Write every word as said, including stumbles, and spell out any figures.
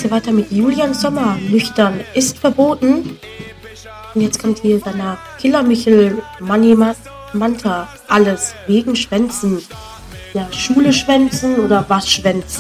geht's hier weiter mit Julian Sommer. Nüchtern ist verboten. Und jetzt kommt hier danach Killer Michel, Money Ma- Manta. Alles wegen Schwänzen. Ja, Schule schwänzen oder was schwänzen?